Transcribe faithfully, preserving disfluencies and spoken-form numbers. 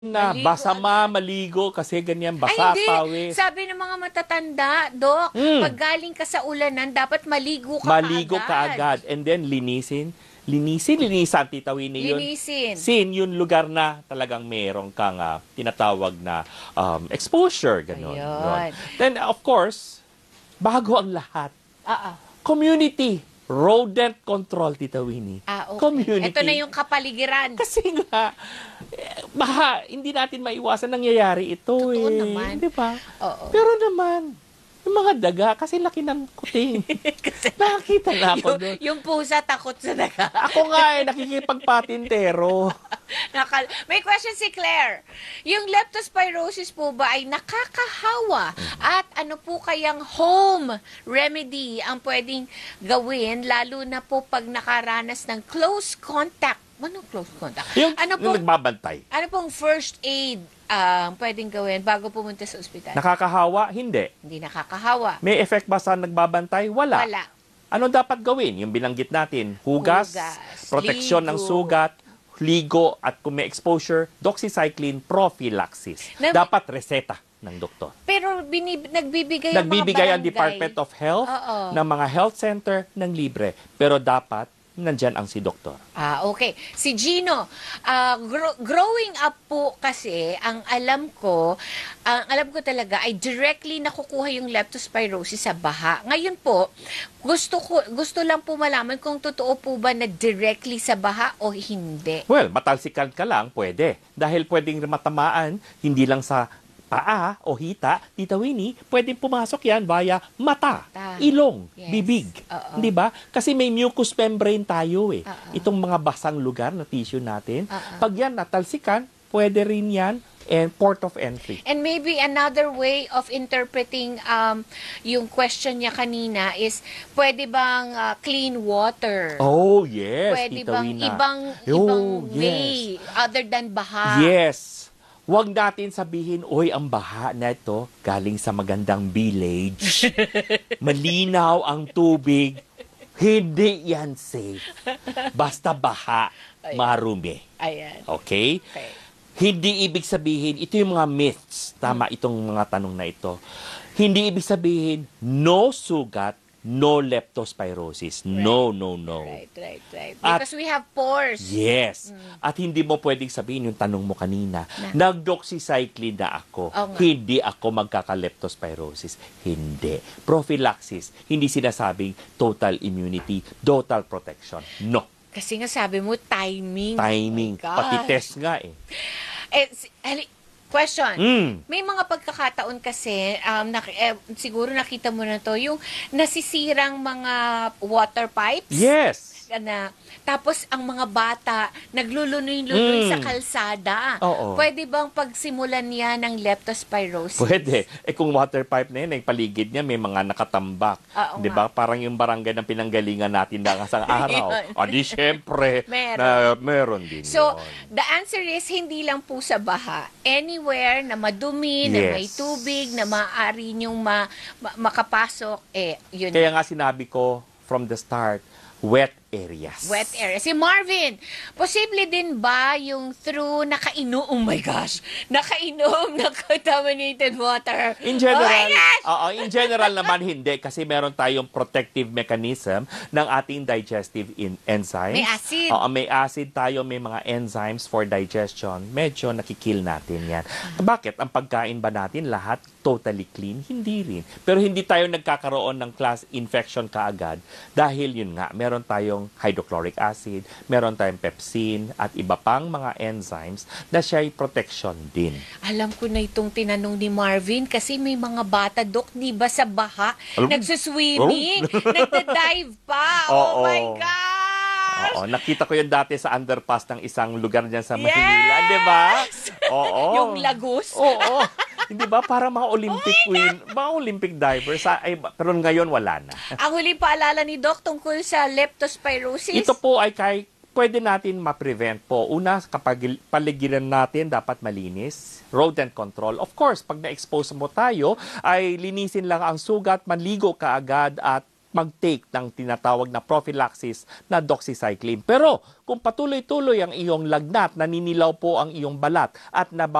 na Maligo basama, maligo kasi ganyan, Ay, basa, hindi. pawis. Sabi ng mga matatanda, Dok, Mm. pag galing ka sa ulanan, dapat maligo ka Maligo kaagad. ka agad. And then linisin. Linisin, linisan, Tita Winnie yun. Linisin. Sin, yun lugar na talagang meron kang ah, tinatawag na um, exposure. Ganon. Ayun. Yun. Then, of course, bago ang lahat, Ah, ah. community. Rodent control, Tita Winnie. Ah, okay. Community. Ito na yung kapaligiran. Kasi nga, eh, baka hindi natin maiwasan nangyayari ito. Totoo eh. naman. Di ba? Oo. Pero naman, yung mga daga, kasi laki ng kuting. Nakakita na ako yung, doon. yung pusa takot sa daga. Ako nga eh, nakikipagpatintero. Nakal May question si Claire. Yung leptospirosis po ba ay nakakahawa? At ano po kayang home remedy ang pwedeng gawin lalo na po pag nakaranas ng close contact? Ano close contact? Yung, ano yung pong, nagbabantay. ano pong first aid ang pwedeng gawin bago pumunta sa ospital? Nakakahawa? Hindi. Hindi nakakahawa. May effect ba sa nagbabantay? Wala. Wala. Ano dapat gawin? Yung binanggit natin, hugas, Hugas, proteksyon ng ligo. sugat, ligo, at kung may exposure, doxycycline prophylaxis. Na- dapat reseta ng doktor. Pero binib- nagbibigay, Nagbibigay ang ang mga Department of Health Oo. ng mga health center ng libre. Pero dapat, nandyan ang si doktor. Ah, okay. Si Gino, ah, gro- growing up po kasi, ang alam ko, ang alam ko talaga ay directly nakukuha yung leptospirosis sa baha. Ngayon po, gusto ko gusto lang po malaman kung totoo po ba na directly sa baha o hindi. Well, matalsikan ka lang, pwede. Dahil pwedeng matamaan, hindi lang sa paa o hita, Tita Winnie, pwedeng pumasok yan via mata, Ta. ilong, Yes. bibig. Oo. Di ba? Kasi may mucous membrane tayo eh. Oo. Itong mga basang lugar na tissue natin. Oo. Pag yan natalsikan, pwede rin yan and port of entry. And maybe another way of interpreting um, yung question niya kanina is, pwede bang ah, clean water? Oh, yes, Pwede Tita bang Wina. ibang Oh, ibang yes. way other than baha? Yes. Huwag natin sabihin, oy, ang baha na ito galing sa magandang village. Malinaw ang tubig. Hindi yan safe. Basta baha, Ayan. marumi. Ayan. Okay? Okay. Hindi ibig sabihin, ito yung mga myths. Tama itong mga tanong na ito. Hindi ibig sabihin, no sugat, no leptospirosis. No, no, no. Right, right, right. At- Because we have pores. Yes. At hindi mo pwedeng sabihin yung tanong mo kanina, Na- nag-doxycycline na ako, Oo nga. hindi ako magkaka-leptospirosis. Hindi. Prophylaxis, hindi sinasabing total immunity, total protection. No. Kasi nga sabi mo, timing. Timing. Oh my Pati gosh. test nga eh. Eh, si- ali- question. Mm. May mga pagkakataon kasi, um, nak- eh, siguro nakita mo na to, yung nasisirang mga water pipes. Yes. Na, tapos ang mga bata naglulunoy-lunoy Mm. sa kalsada. Oo. Pwede bang pagsimulan niya ng leptospirosis? Pwede. Eh kung water pipe na yun, eh, paligid niya may mga nakatambak. Oo Di ba? Parang yung barangay ng pinanggalingan natin na kasang araw. Yun. O di syempre, Meron. na meron din So, yun. the answer is hindi lang po sa baha. Anywhere na madumi, na Yes. may tubig, na maaari niyong ma- ma- makapasok, eh, yun. Kaya nga sinabi ko from the start, wet areas. Wet area. Si Marvin, posible din ba yung through nakainom, oh my gosh, nakainom ng contaminated water? In Oh my general, gosh! oo, in general naman hindi kasi meron tayong protective mechanism ng ating digestive in enzymes. May acid. Oo, may acid tayo, may mga enzymes for digestion. Medyo nakikill natin yan. Bakit? Ang pagkain ba natin lahat totally clean? Hindi rin. Pero hindi tayo nagkakaroon ng class infection kaagad dahil yun nga, meron tayong hydrochloric acid, meron tayong pepsin at iba pang mga enzymes na siya'y protection din. Alam ko na itong tinanong ni Marvin kasi may mga bata, Dok, di ba sa baha, Alam- nagsuswimming, nagda-dive pa. Oh, Oo. my gosh! Oo, nakita ko yun dati sa underpass ng isang lugar dyan sa Yes! Maynila, di ba? Oo. Yung Lagos? Oo. Hindi ba? Para mga Olympic queen, mga Olympic divers. Sa, ay, pero ngayon wala na. Ang huling paalala ni Doc tungkol sa leptospirosis? Ito po ay kay, pwede natin ma-prevent po. Una, kapag paligiran natin, dapat malinis. Rodent control. Of course, pag na-expose mo tayo, ay linisin lang ang sugat, manligo ka agad at mag-take ng tinatawag na prophylaxis na doxycycline. Pero kung patuloy-tuloy ang iyong lagnat, naninilaw po ang iyong balat at naba